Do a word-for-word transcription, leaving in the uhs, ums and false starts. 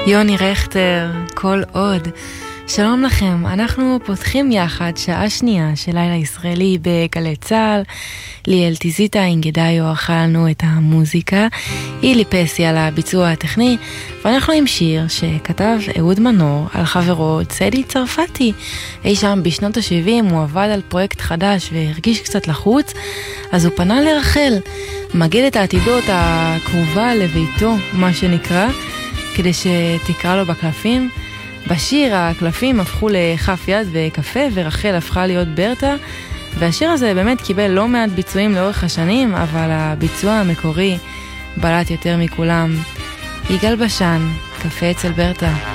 יוני רכטר, כל עוד. שלום לכם, אנחנו פותחים יחד שעה שנייה של לילה ישראלי בגלי צהל. ליאל תיזיטה אינגדאיו ערכה לנו את המוזיקה, אילי פסי על הביצוע הטכני, ואנחנו עם שיר שכתב אהוד מנור על חברו צדי צרפתי. אי שם בשנות ה-שבעים הוא עבד על פרויקט חדש והרגיש קצת לחוץ, אז הוא פנה לרחל, מגדת העתידות הקרובה לביתו, מה שנקרא, כדי שתקרא לו בקלפים. בשיר הקלפים הפכו לכף יד וקפה, ורחל הפכה להיות ברטה, והשיר הזה באמת קיבל לא מעט ביצועים לאורך השנים, אבל הביצוע המקורי בלט יותר מכולם. יגאל בשן, קפה אצל ברטה.